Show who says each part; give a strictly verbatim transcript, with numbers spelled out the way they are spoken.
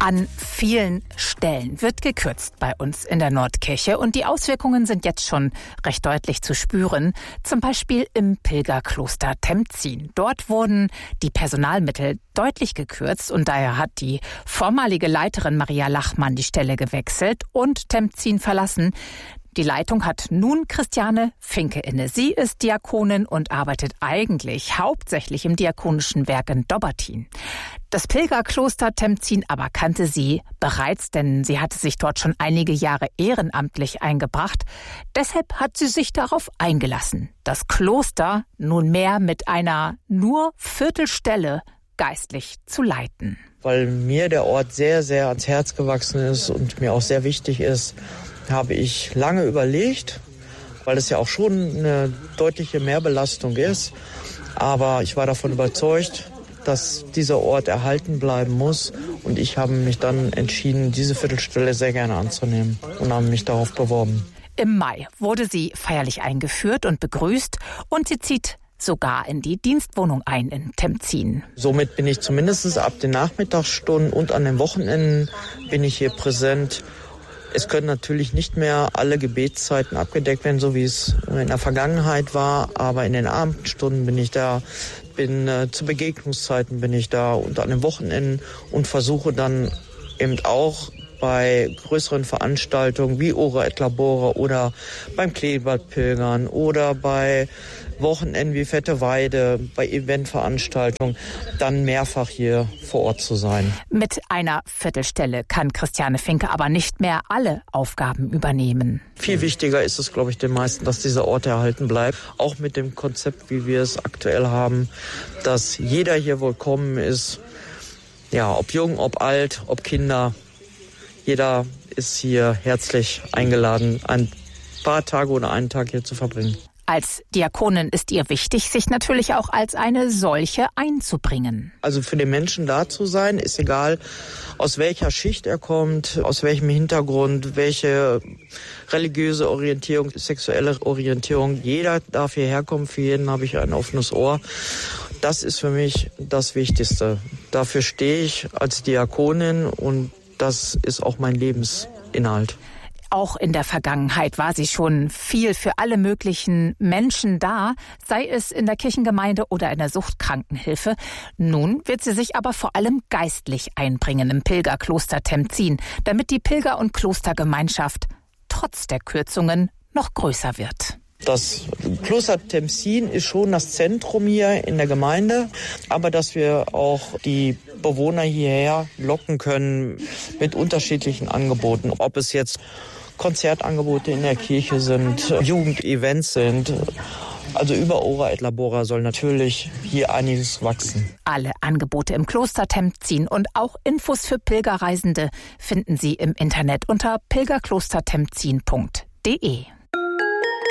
Speaker 1: An vielen Stellen wird gekürzt bei uns in der Nordkirche und die Auswirkungen sind jetzt schon recht deutlich zu spüren. Zum Beispiel im Pilgerkloster Temzin. Dort wurden die Personalmittel deutlich gekürzt und daher hat die vormalige Leiterin Maria Lachmann die Stelle gewechselt und Temzin verlassen. Die Leitung hat nun Christiane Finke inne. Sie ist Diakonin und arbeitet eigentlich hauptsächlich im diakonischen Werk in Dobbertin. Das Pilgerkloster Temzin aber kannte sie bereits, denn sie hatte sich dort schon einige Jahre ehrenamtlich eingebracht. Deshalb hat sie sich darauf eingelassen, das Kloster nunmehr mit einer nur Viertelstelle geistlich zu leiten.
Speaker 2: Weil mir der Ort sehr, sehr ans Herz gewachsen ist und mir auch sehr wichtig ist, habe ich lange überlegt, weil es ja auch schon eine deutliche Mehrbelastung ist. Aber ich war davon überzeugt, dass dieser Ort erhalten bleiben muss. Und ich habe mich dann entschieden, diese Viertelstelle sehr gerne anzunehmen und habe mich darauf beworben.
Speaker 1: Im Mai wurde sie feierlich eingeführt und begrüßt und sie zieht sogar in die Dienstwohnung ein in Temzin.
Speaker 2: Somit bin ich zumindest ab den Nachmittagsstunden und an den Wochenenden bin ich hier präsent. Es können natürlich nicht mehr alle Gebetszeiten abgedeckt werden, so wie es in der Vergangenheit war. Aber in den Abendstunden bin ich da, bin äh, zu Begegnungszeiten bin ich da und an den Wochenenden und versuche dann eben auch bei größeren Veranstaltungen wie Ora et Labora oder beim Kleeblattpilgern oder bei Wochenenden wie Fette Weide, bei Eventveranstaltungen, dann mehrfach hier vor Ort zu sein.
Speaker 1: Mit einer Viertelstelle kann Christiane Finke aber nicht mehr alle Aufgaben übernehmen.
Speaker 2: Viel wichtiger ist es, glaube ich, den meisten, dass dieser Ort erhalten bleibt. Auch mit dem Konzept, wie wir es aktuell haben, dass jeder hier willkommen ist. Ja, ob jung, ob alt, ob Kinder. Jeder ist hier herzlich eingeladen, ein paar Tage oder einen Tag hier zu verbringen.
Speaker 1: Als Diakonin ist ihr wichtig, sich natürlich auch als eine solche einzubringen.
Speaker 2: Also für den Menschen da zu sein, ist egal, aus welcher Schicht er kommt, aus welchem Hintergrund, welche religiöse Orientierung, sexuelle Orientierung. Jeder darf hierher kommen, für jeden habe ich ein offenes Ohr. Das ist für mich das Wichtigste. Dafür stehe ich als Diakonin und das ist auch mein Lebensinhalt.
Speaker 1: Auch in der Vergangenheit war sie schon viel für alle möglichen Menschen da, sei es in der Kirchengemeinde oder in der Suchtkrankenhilfe. Nun wird sie sich aber vor allem geistlich einbringen im Pilgerkloster Temzin, damit die Pilger- und Klostergemeinschaft trotz der Kürzungen noch größer wird.
Speaker 2: Das Kloster Temzin ist schon das Zentrum hier in der Gemeinde, aber dass wir auch die Bewohner hierher locken können mit unterschiedlichen Angeboten, ob es jetzt Konzertangebote in der Kirche sind, Jugendevents sind. Also über Ora et Labora soll natürlich hier einiges wachsen.
Speaker 1: Alle Angebote im Kloster Temzin und auch Infos für Pilgerreisende finden Sie im Internet unter pilgerklostertemzin punkt de.